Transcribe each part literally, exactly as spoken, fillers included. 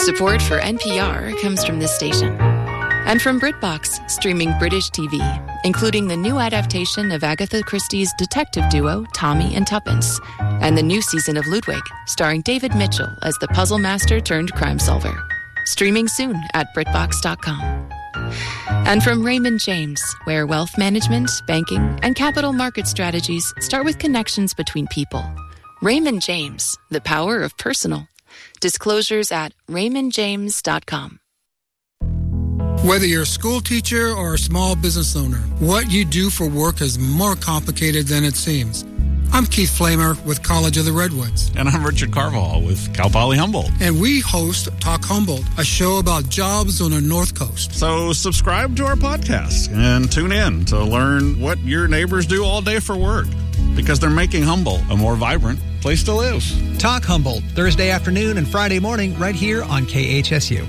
Support for N P R comes from this station. And from BritBox, streaming British T V, including the new adaptation of Agatha Christie's detective duo, Tommy and Tuppence, and the new season of Ludwig, starring David Mitchell as the puzzle master turned crime solver. Streaming soon at BritBox dot com. And from Raymond James, where wealth management, banking, and capital market strategies start with connections between people. Raymond James, the power of personal. Disclosures at Raymond James dot com. Whether you're a school teacher or a small business owner, what you do for work is more complicated than it seems. I'm Keith Flamer with College of the Redwoods. And I'm Richard Carvajal with Cal Poly Humboldt. And we host Talk Humboldt, a show about jobs on the North Coast. So subscribe to our podcast and tune in to learn what your neighbors do all day for work, because they're making Humboldt a more vibrant place to live. Talk Humboldt, Thursday afternoon and Friday morning right here on K H S U.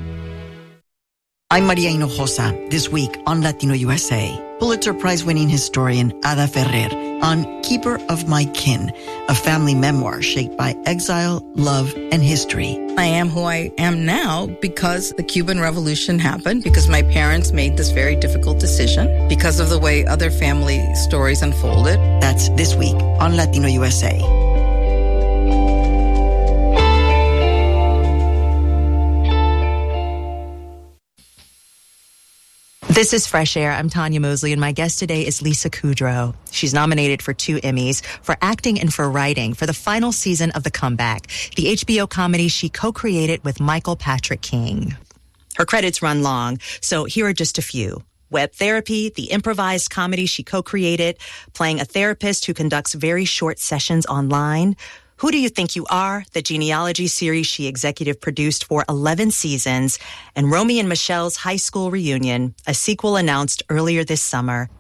I'm Maria Hinojosa. This week on Latino U S A, Pulitzer Prize-winning historian Ada Ferrer on Keeper of My Kin, a family memoir shaped by exile, love, and history. I am who I am now because the Cuban Revolution happened, because my parents made this very difficult decision, because of the way other family stories unfolded. That's this week on Latino U S A. This is Fresh Air. I'm Tanya Mosley, and my guest today is Lisa Kudrow. She's nominated for two Emmys for acting and for writing for the final season of The Comeback, the H B O comedy she co-created with Michael Patrick King. Her credits run long, so here are just a few. Web Therapy, the improvised comedy she co-created, playing a therapist who conducts very short sessions online. Who Do You Think You Are?, the genealogy series she executive produced for eleven seasons, and Romy and Michelle's High School Reunion, a sequel announced earlier this summer.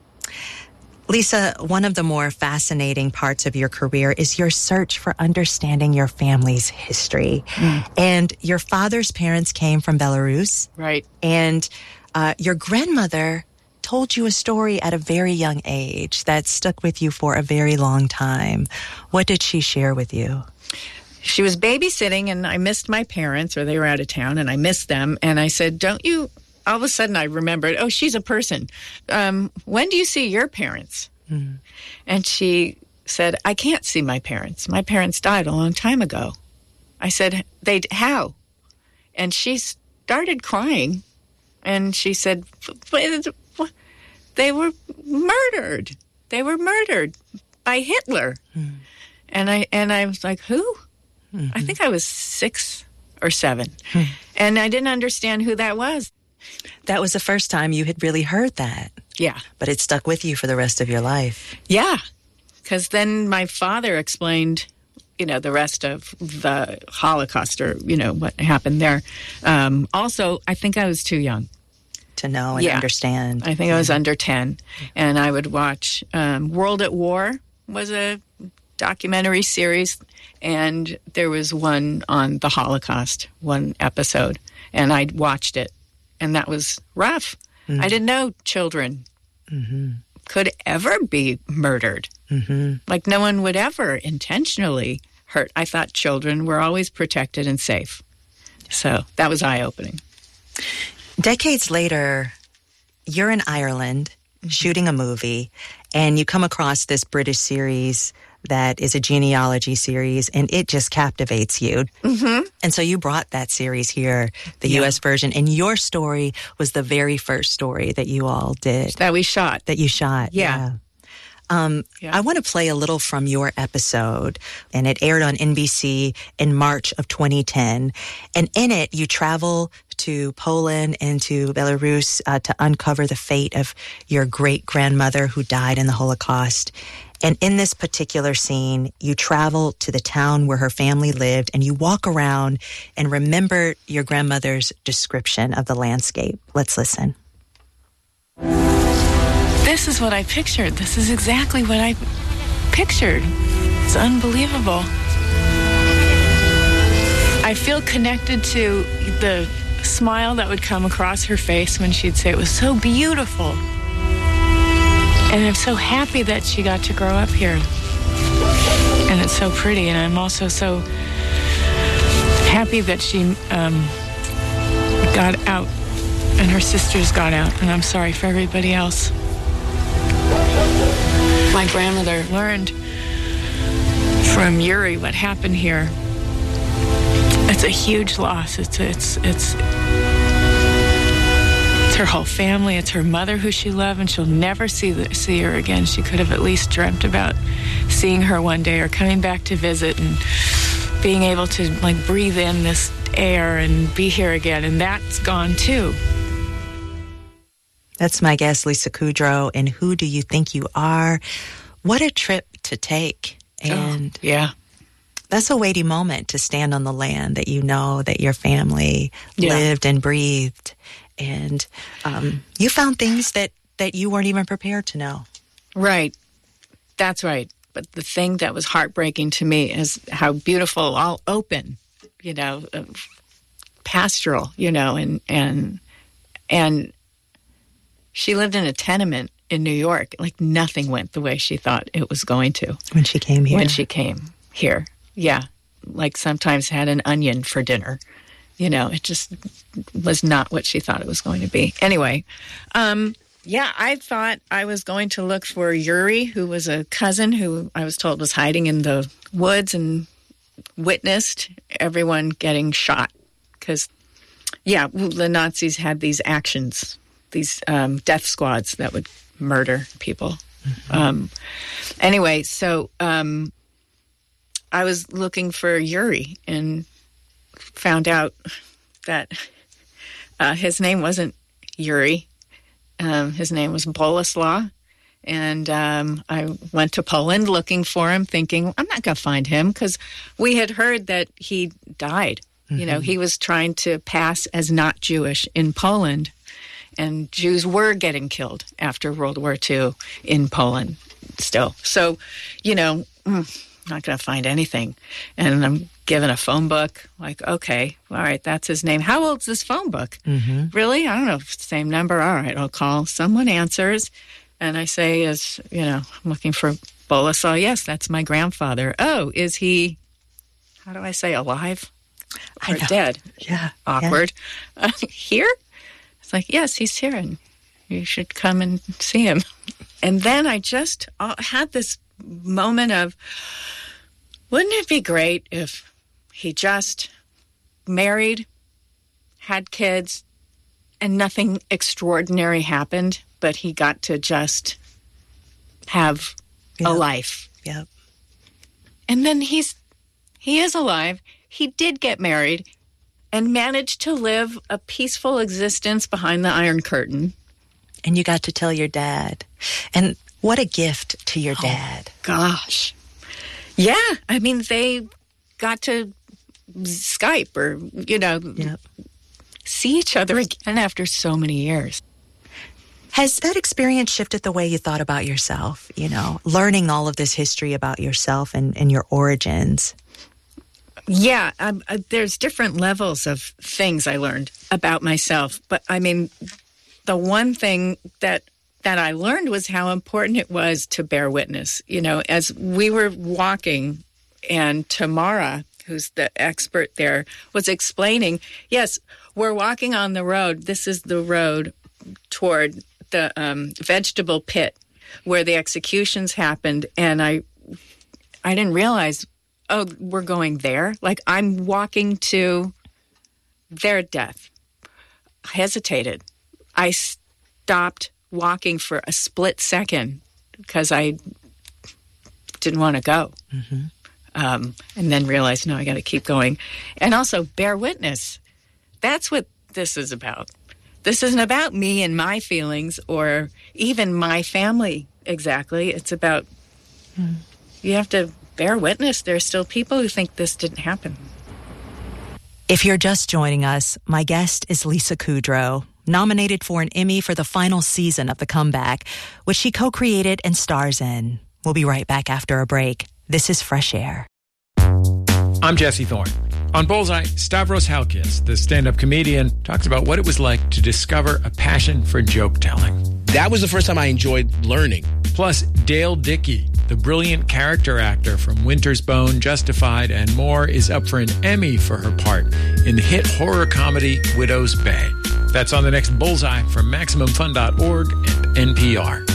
Lisa, one of the more fascinating parts of your career is your search for understanding your family's history. Mm. And your father's parents came from Belarus. Right. And uh, your grandmother told you a story at a very young age that stuck with you for a very long time. What did she share with you? She was babysitting, and I missed my parents, or they were out of town, and I missed them. And I said, don't you, all of a sudden I remembered, oh, she's a person. Um, when do you see your parents? Mm. And she said, I can't see my parents. My parents died a long time ago. I said, they how? And she started crying, and she said, they were murdered. They were murdered by Hitler. Mm. And I and I was like, who? Mm-hmm. I think I was six or seven. Mm. And I didn't understand who that was. That was the first time you had really heard that. Yeah. But it stuck with you for the rest of your life. Yeah. Because then my father explained, you know, the rest of the Holocaust, or, you know, what happened there. Um, also, I think I was too young to know and yeah. understand. I think yeah. I was under ten. And I would watch um, World at War was a documentary series, and there was one on the Holocaust, one episode, and I watched it, and that was rough. Mm-hmm. I didn't know children mm-hmm. could ever be murdered. Mm-hmm. Like, no one would ever intentionally hurt. I thought children were always protected and safe. So that was eye-opening. Decades later, you're in Ireland mm-hmm. shooting a movie, and you come across this British series that is a genealogy series, and it just captivates you. Mm-hmm. And so you brought that series here, the yeah. U S version, and your story was the very first story that you all did. That we shot. That you shot, yeah. yeah. Um, yeah. I want to play a little from your episode, and it aired on N B C in March of twenty ten. And in it, you travel to Poland and to Belarus uh, to uncover the fate of your great-grandmother who died in the Holocaust. And in this particular scene, you travel to the town where her family lived, and you walk around and remember your grandmother's description of the landscape. Let's listen. This is what I pictured. This is exactly what I pictured. It's unbelievable. I feel connected to the smile that would come across her face when she'd say it was so beautiful. And I'm so happy that she got to grow up here. And it's so pretty. And I'm also so happy happy that she um, got out and her sisters got out, and I'm sorry for everybody else. My grandmother learned from Yuri what happened here. It's a huge loss. It's it's it's it's her whole family. It's her mother who she loved, and she'll never see the, see her again. She could have at least dreamt about seeing her one day or coming back to visit and being able to like breathe in this air and be here again, and that's gone too. That's my guest, Lisa Kudrow, and Who Do You Think You Are? What a trip to take. And oh, yeah. That's a weighty moment to stand on the land that you know that your family yeah. lived and breathed. And um, you found things that, that you weren't even prepared to know. Right. That's right. But the thing that was heartbreaking to me is how beautiful, all open, you know, uh, pastoral, you know, and, and, and she lived in a tenement in New York. Like nothing went the way she thought it was going to. When she came here. When she came here. Yeah. Like sometimes had an onion for dinner. You know, it just was not what she thought it was going to be. Anyway, um, yeah, I thought I was going to look for Yuri, who was a cousin who I was told was hiding in the woods and witnessed everyone getting shot. Because, yeah, the Nazis had these actions, these um, death squads that would murder people. Mm-hmm. Um, anyway, so um, I was looking for Yuri and found out that uh, his name wasn't Yuri. Um, his name was Boleslaw. And um, I went to Poland looking for him, thinking, I'm not going to find him, because we had heard that he died. Mm-hmm. You know, he was trying to pass as not Jewish in Poland. And Jews were getting killed after World War Two in Poland still. So, you know, mm, not going to find anything. And I'm given a phone book, like, okay, all right, that's his name. How old's this phone book? Mm-hmm. Really? I don't know. Same number. All right, I'll call. Someone answers. And I say, is, you know, I'm looking for Boleslaw. Yes, that's my grandfather. Oh, is he, how do I say, alive or dead? Yeah. Awkward. Yeah. Uh, here? It's like, yes, he's here, and you should come and see him. And then I just uh, had this moment of, wouldn't it be great if he just married, had kids, and nothing extraordinary happened, but he got to just have yep. a life. Yep. And then he's he is alive. He did get married and managed to live a peaceful existence behind the Iron Curtain. And you got to tell your dad. And what a gift to your dad. Oh, gosh. Yeah. I mean, they got to Skype or, you know, yep. see each other again after so many years. Has that experience shifted the way you thought about yourself, you know, learning all of this history about yourself and, and your origins? Yeah, um, uh, there's different levels of things I learned about myself. But, I mean, the one thing that that I learned was how important it was to bear witness. You know, as we were walking, and Tamara, who's the expert there, was explaining, yes, we're walking on the road. This is the road toward the um, vegetable pit where the executions happened. And I, I didn't realize, oh, we're going there? Like, I'm walking to their death. I hesitated. I stopped walking for a split second because I didn't want to go. Mm-hmm. Um, and then realized, no, I got to keep going. And also bear witness. That's what this is about. This isn't about me and my feelings or even my family exactly. It's about, mm. you have to bear witness. There are still people who think this didn't happen. If you're just joining us, my guest is Lisa Kudrow, nominated for an Emmy for the final season of The Comeback, which she co-created and stars in. We'll be right back after a break. This is Fresh Air. I'm Jesse Thorne. On Bullseye, Stavros Halkias, the stand-up comedian, talks about what it was like to discover a passion for joke-telling. That was the first time I enjoyed learning. Plus, Dale Dickey, the brilliant character actor from Winter's Bone, Justified, and more, is up for an Emmy for her part in the hit horror comedy Widow's Bay. That's on the next Bullseye from Maximum Fun dot org and N P R.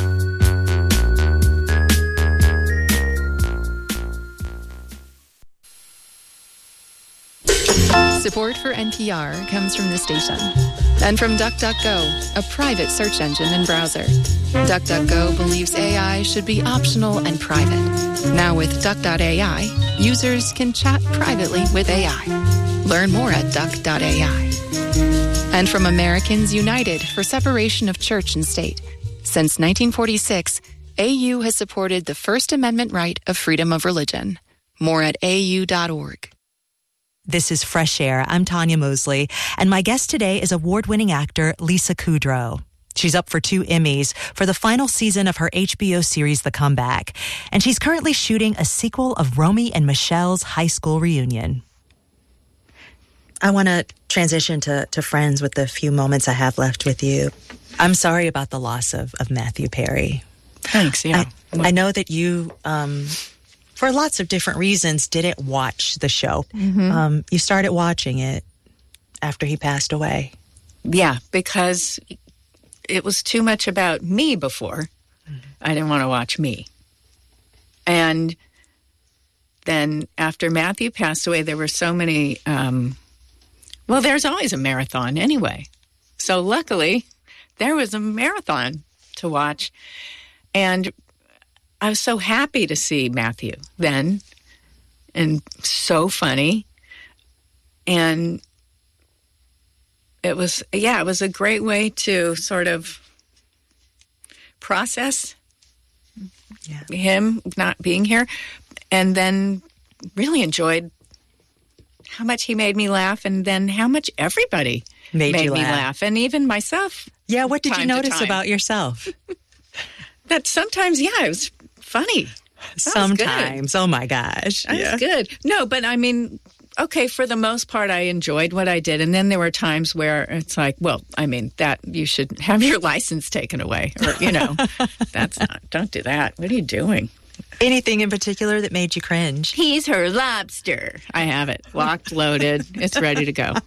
Support for N P R comes from the station and from DuckDuckGo, a private search engine and browser. DuckDuckGo believes A I should be optional and private. Now with Duck dot A I, users can chat privately with A I. Learn more at Duck dot A I. And from Americans United for Separation of Church and State. Since nineteen forty-six, A U has supported the First Amendment right of freedom of religion. More at A U dot org. This is Fresh Air. I'm Tanya Mosley, and my guest today is award-winning actor Lisa Kudrow. She's up for two Emmys for the final season of her H B O series, The Comeback, and she's currently shooting a sequel of Romy and Michelle's high school reunion. I want to transition to, to Friends with the few moments I have left with you. I'm sorry about the loss of, of Matthew Perry. Thanks, yeah. I, I know that you... Um, for lots of different reasons, didn't watch the show. Mm-hmm. Um, you started watching it after he passed away. Yeah, because it was too much about me before. Mm-hmm. I didn't want to watch me. And then after Matthew passed away, there were so many... Um, well, there's always a marathon anyway. So luckily, there was a marathon to watch. And... I was so happy to see Matthew then, and so funny. And it was, yeah, it was a great way to sort of process yeah. him not being here, and then really enjoyed how much he made me laugh, and then how much everybody made, made you me laugh. laugh, and even myself. Yeah, what did you notice time. about yourself? That sometimes, yeah, it was funny. That sometimes. Oh, my gosh. That yeah. was good. No, but I mean, okay, for the most part, I enjoyed what I did. And then there were times where it's like, well, I mean, that you should have your license taken away. Or, you know, that's not, don't do that. What are you doing? Anything in particular that made you cringe? He's her lobster. I have it. Locked, loaded. It's ready to go.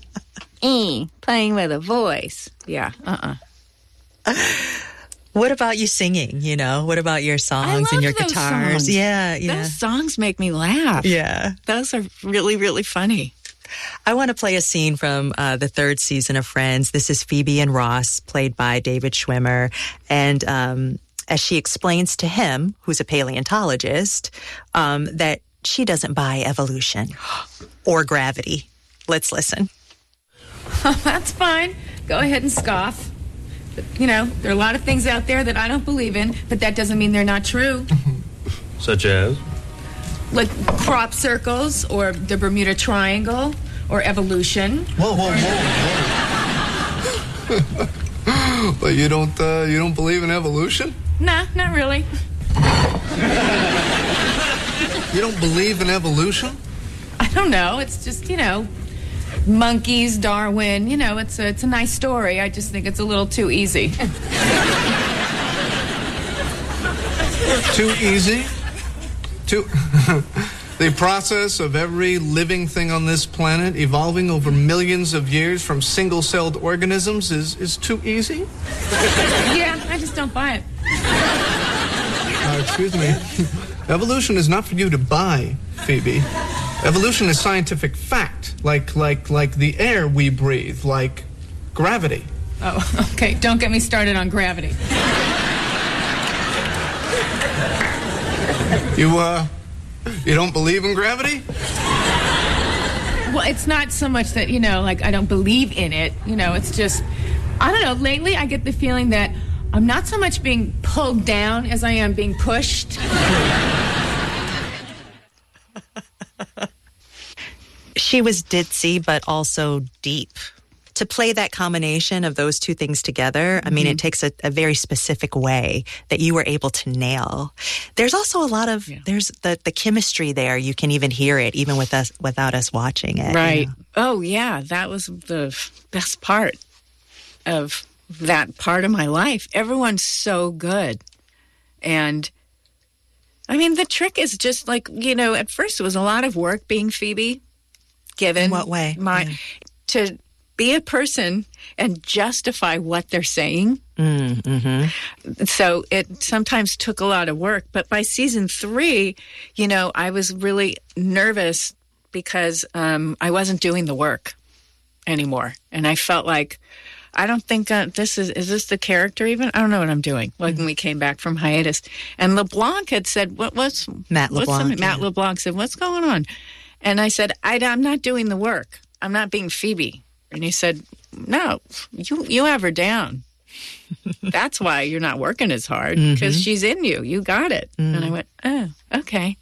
E, playing with a voice. Yeah, uh-uh. What about you singing, you know? What about your songs and your guitars? Songs. Yeah, yeah. Those songs make me laugh. Yeah. Those are really, really funny. I want to play a scene from uh, the third season of Friends. This is Phoebe and Ross, played by David Schwimmer. And um, as she explains to him, who's a paleontologist, um, that she doesn't buy evolution or gravity. Let's listen. That's fine. Go ahead and scoff. But, you know, there are a lot of things out there that I don't believe in, but that doesn't mean they're not true. Such as? Like crop circles, or the Bermuda Triangle, or evolution. Whoa, whoa, whoa, whoa. But you don't, uh, you don't believe in evolution? Nah, not really. You don't believe in evolution? I don't know. It's just, you know... monkeys, Darwin, you know, it's a, it's a nice story. I just think it's a little too easy. Too easy? Too... The process of every living thing on this planet evolving over millions of years from single-celled organisms is, is too easy? Yeah, I just don't buy it. Uh, excuse me. Evolution is not for you to buy, Phoebe. Evolution is scientific fact, like like like the air we breathe, like gravity. Oh, okay. Don't get me started on gravity. You uh, you don't believe in gravity? Well, it's not so much that, you know, like I don't believe in it. You know, it's just, I don't know. Lately, I get the feeling that I'm not so much being pulled down as I am being pushed. She was ditzy, but also deep. to play that combination of those two things together, I mean, Mhm. it takes a, a very specific way that you were able to nail. There's also a lot of, there's the, the chemistry there. You can even hear it, even with us, without us watching it. Right. You know? Oh, yeah. That was the best part of that part of my life. Everyone's so good. And I mean, the trick is just like, you know, at first it was a lot of work being Phoebe, given In what way? my Yeah. to be a person and justify what they're saying. Mm-hmm. So it sometimes took a lot of work. But by season three, you know, I was really nervous because um, I wasn't doing the work anymore. And I felt like, I don't think uh, this is, is this the character even? I don't know what I'm doing. Like when we came back from hiatus. And LeBlanc had said, what, what's, Matt what's LeBlanc, the, Matt yeah. LeBlanc said, what's going on? And I said, I, I'm not doing the work. I'm not being Phoebe. And he said, no, you, you have her down. That's why you're not working as hard, because Mhm. she's in you. You got it. Mm. And I went, oh, okay.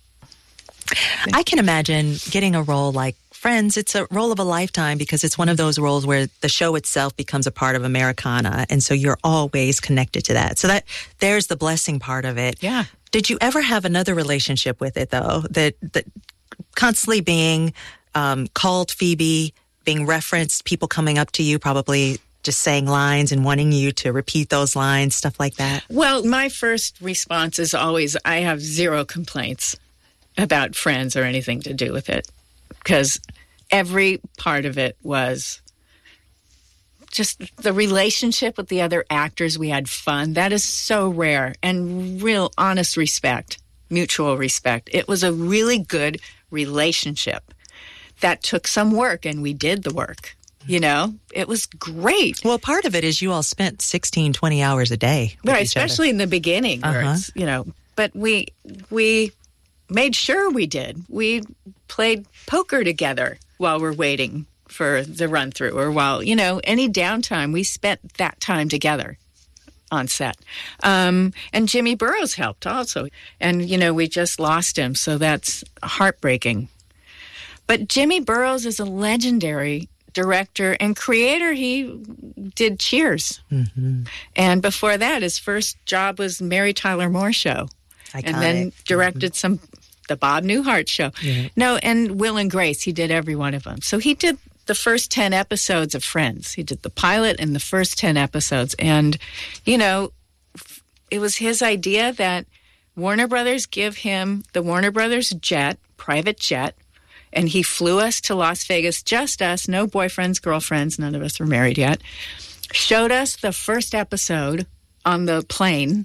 I can imagine getting a role like Friends. It's a role of a lifetime because it's one of those roles where the show itself becomes a part of Americana. And so you're always connected to that. So that there's the blessing part of it. Yeah. Did you ever have another relationship with it though? That, that constantly being um, called Phoebe, being referenced, people coming up to you, probably just saying lines and wanting you to repeat those lines, stuff like that? Well, my first response is always, I have zero complaints about Friends or anything to do with it, because every part of it was just the relationship with the other actors. We had fun. That is so rare, and real honest respect, mutual respect. It was a really good relationship that took some work, and we did the work. You know, it was great. Well, part of it is you all spent sixteen, twenty hours a day. with Right, each other. especially in the beginning, where Uh-huh. it's, you know, but we we made sure we did. We played poker together while we're waiting for the run through, or while, you know, any downtime, we spent that time together on set. Um, and Jimmy Burrows helped also. And, you know, we just lost him, so that's heartbreaking. But Jimmy Burrows is a legendary director and creator. He did Cheers. Mm-hmm. And before that, his first job was Mary Tyler Moore Show. Iconic. And then directed some, the Bob Newhart Show. Yeah. No, and Will and Grace, he did every one of them. So he did the first ten episodes of Friends. He did the pilot and the first ten episodes. And, you know, it was his idea that Warner Brothers give him the Warner Brothers jet, private jet, and he flew us to Las Vegas, just us, no boyfriends, girlfriends, none of us were married yet. Showed us the first episode on the plane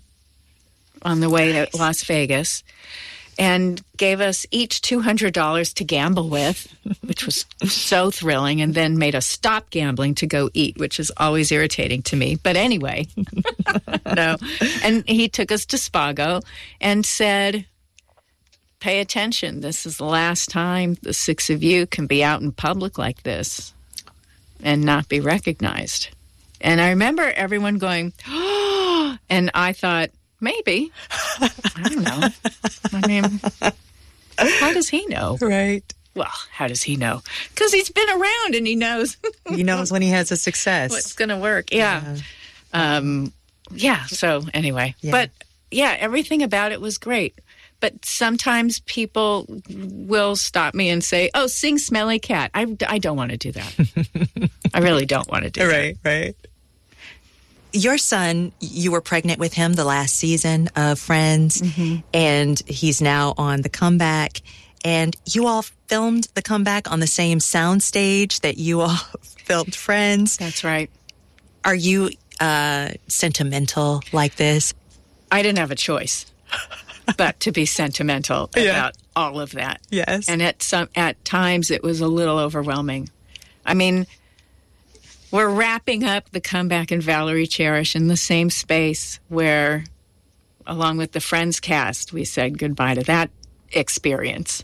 on the way to Las Vegas, and gave us each two hundred dollars to gamble with, which was so thrilling, and then made us stop gambling to go eat, which is always irritating to me. But anyway, no. And he took us to Spago and said, pay attention. This is the last time the six of you can be out in public like this and not be recognized. And I remember everyone going, oh, and I thought, maybe. I don't know. I mean, how does he know? Right. Well, how does he know? Because he's been around and he knows. He knows when he has a success. What's going to work. Yeah. Yeah. Um, yeah. So anyway, Yeah. but yeah, everything about it was great. But sometimes people will stop me and say, oh, sing Smelly Cat. I, I don't want to do that. I really don't want to do Right, that. right. Your son, you were pregnant with him the last season of Friends, Mm-hmm. and he's now on the comeback. And you all filmed the comeback on the same soundstage that you all filmed Friends. That's right. Are you uh, sentimental like this? I didn't have a choice but to be sentimental Yeah. about all of that. Yes. And at some at times it was a little overwhelming. I mean, we're wrapping up the comeback in Valerie Cherish in the same space where, along with the Friends cast, we said goodbye to that experience.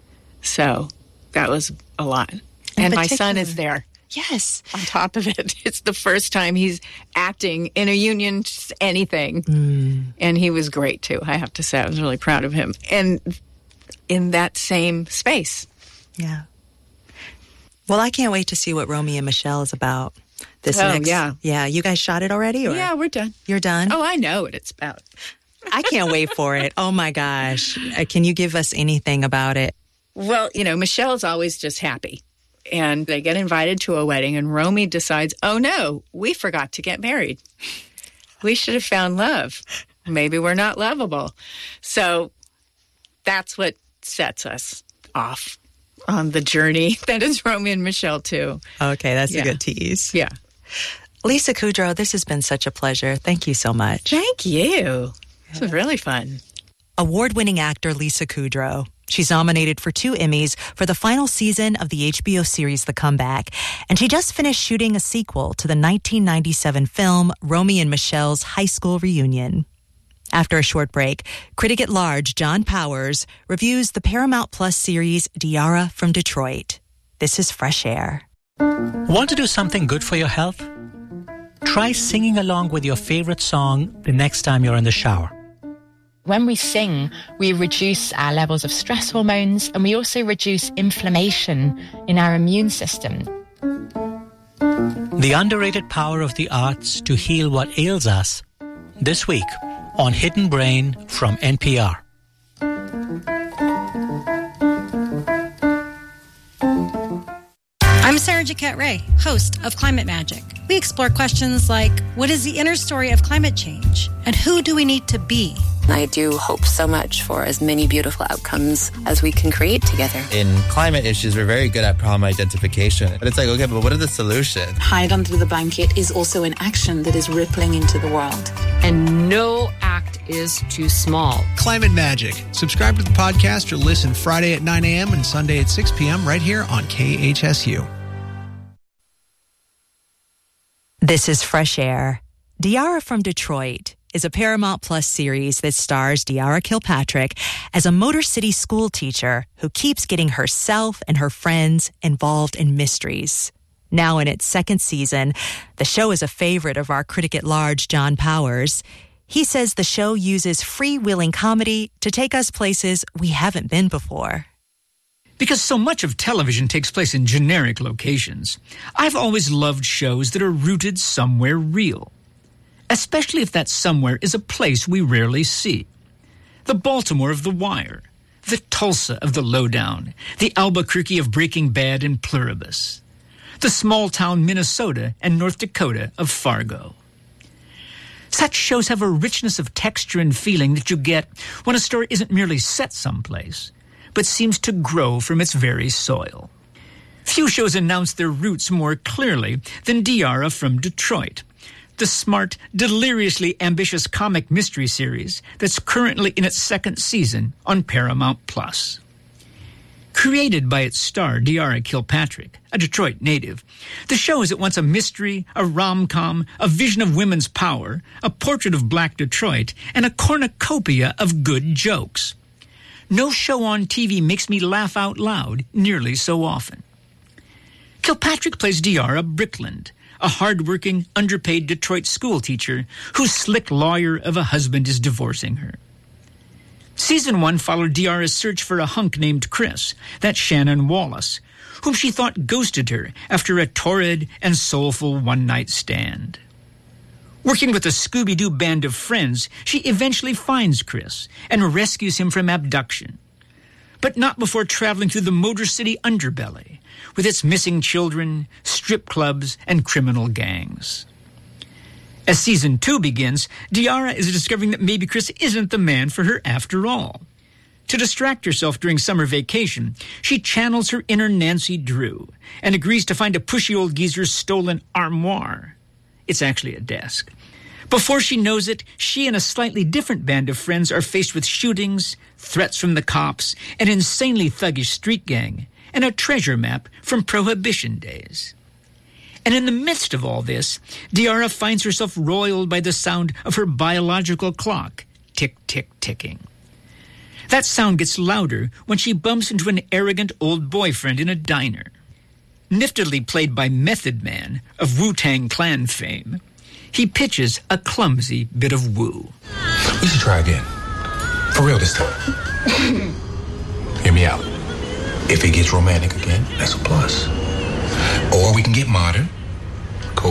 So that was a lot. In and my son particular. is there. Yes. On top of it, it's the first time he's acting in a union, anything. Mm. And he was great, too, I have to say. I was really proud of him. And in that same space. Yeah. Well, I can't wait to see what Romy and Michelle is about. This oh, next, yeah. Yeah, you guys shot it already? Or? Yeah, we're done. You're done? Oh, I know what it's about. I can't wait for it. Oh, my gosh. Uh, can you give us anything about it? Well, you know, Michelle's always just happy. And they get invited to a wedding, and Romy decides, oh, no, we forgot to get married. We should have found love. Maybe we're not lovable. So that's what sets us off on the journey that is Romy and Michelle, too. Okay, that's yeah. a good tease. Yeah. Lisa Kudrow, this has been such a pleasure. Thank you so much. Thank you. This was really fun. Award-winning actor Lisa Kudrow. She's nominated for two Emmys for the final season of the H B O series The Comeback, and she just finished shooting a sequel to the nineteen ninety-seven film Romy and Michelle's High School Reunion. After a short break, critic at large John Powers reviews the Paramount Plus series Diarra from Detroit. This is Fresh Air. Want to do something good for your health? Try singing along with your favorite song the next time you're in the shower. When we sing, we reduce our levels of stress hormones, and we also reduce inflammation in our immune system. The underrated power of the arts to heal what ails us. This week on Hidden Brain from N P R. I'm Sarah Jaquette Ray, host of Climate Magic. We explore questions like, what is the inner story of climate change? And who do we need to be? I do hope so much for as many beautiful outcomes as we can create together. In climate issues, we're very good at problem identification. But it's like, okay, but what are the solutions? Hide under the blanket is also an action that is rippling into the world. And no act is too small. Climate Magic. Subscribe to the podcast or listen Friday at nine a.m. and Sunday at six p.m. right here on K H S U. This is Fresh Air. Diarra from Detroit is a Paramount Plus series that stars Diarra Kilpatrick as a Motor City school teacher who keeps getting herself and her friends involved in mysteries. Now in its second season, the show is a favorite of our critic at large, John Powers. He says the show uses freewheeling comedy to take us places we haven't been before. Because so much of television takes place in generic locations, I've always loved shows that are rooted somewhere real. Especially if that somewhere is a place we rarely see. The Baltimore of The Wire, the Tulsa of The Lowdown, the Albuquerque of Breaking Bad and Pluribus, the small-town Minnesota and North Dakota of Fargo. Such shows have a richness of texture and feeling that you get when a story isn't merely set someplace, but seems to grow from its very soil. Few shows announce their roots more clearly than Diarra from Detroit, the smart, deliriously ambitious comic mystery series that's currently in its second season on Paramount Plus. Created by its star, Diarra Kilpatrick, a Detroit native, the show is at once a mystery, a rom-com, a vision of women's power, a portrait of Black Detroit, and a cornucopia of good jokes. No show on T V makes me laugh out loud nearly so often. Kilpatrick plays Diarra Brickland, a hard-working, underpaid Detroit schoolteacher whose slick lawyer of a husband is divorcing her. Season one followed Diarra's search for a hunk named Chris, that's Shannon Wallace, whom she thought ghosted her after a torrid and soulful one-night stand. Working with a Scooby-Doo band of friends, she eventually finds Chris and rescues him from abduction. But not before traveling through the Motor City underbelly, with its missing children, strip clubs, and criminal gangs. As season two begins, Diarra is discovering that maybe Chris isn't the man for her after all. To distract herself during summer vacation, she channels her inner Nancy Drew and agrees to find a pushy old geezer's stolen armoire. It's actually a desk. Before she knows it, she and a slightly different band of friends are faced with shootings, threats from the cops, an insanely thuggish street gang, and a treasure map from Prohibition days. And in the midst of all this, Diarra finds herself roiled by the sound of her biological clock, tick-tick-ticking. That sound gets louder when she bumps into an arrogant old boyfriend in a diner. Niftily played by Method Man of Wu-Tang Clan fame, he pitches a clumsy bit of woo. We should try again. For real this time. Hear me out. If it gets romantic again, that's a plus. Or we can get modern, go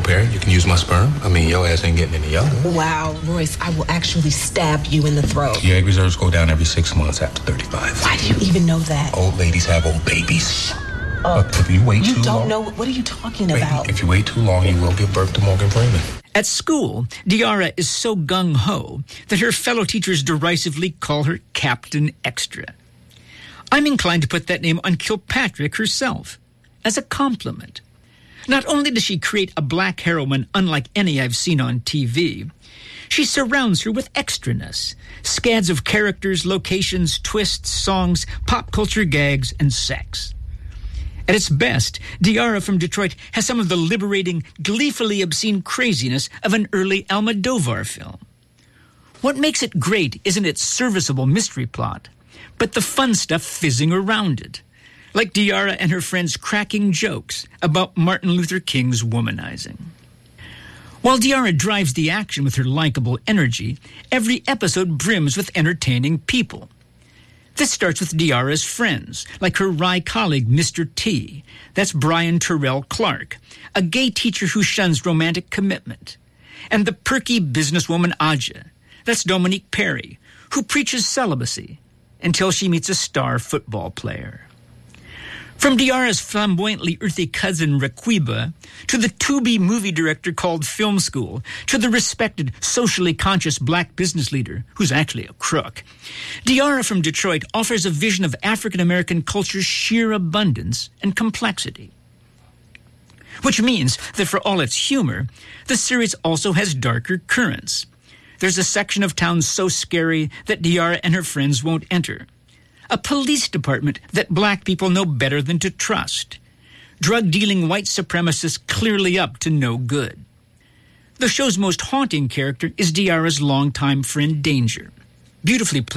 co-parent. You can use my sperm. I mean, your ass ain't getting any younger. Wow, Royce, I will actually stab you in the throat. Your egg reserves go down every six months after thirty-five. Why do you even know that? Old ladies have old babies. Uh, if you wait you too don't long, know. What are you talking wait, about? If you wait too long, you will give birth to Morgan Freeman. At school, Diarra is so gung-ho that her fellow teachers derisively call her Captain Extra. I'm inclined to put that name on Kilpatrick herself, as a compliment. Not only does she create a black heroine unlike any I've seen on T V, she surrounds her with extraness, scads of characters, locations, twists, songs, pop culture gags, and sex. At its best, Diarra from Detroit has some of the liberating, gleefully obscene craziness of an early Almodovar film. What makes it great isn't its serviceable mystery plot, but the fun stuff fizzing around it, like Diarra and her friends cracking jokes about Martin Luther King's womanizing. While Diarra drives the action with her likable energy, every episode brims with entertaining people. This starts with Diarra's friends, like her wry colleague, Mister T. That's Brian Terrell Clark, a gay teacher who shuns romantic commitment. And the perky businesswoman Aja. That's Dominique Perry, who preaches celibacy until she meets a star football player. From Diarra's flamboyantly earthy cousin Requiba, to the to-be movie director called Film School, to the respected, socially conscious black business leader, who's actually a crook, Diarra from Detroit offers a vision of African-American culture's sheer abundance and complexity. Which means that for all its humor, the series also has darker currents. There's a section of town so scary that Diarra and her friends won't enter. A police department that black people know better than to trust. Drug-dealing white supremacists clearly up to no good. The show's most haunting character is Diarra's longtime friend Danger, beautifully played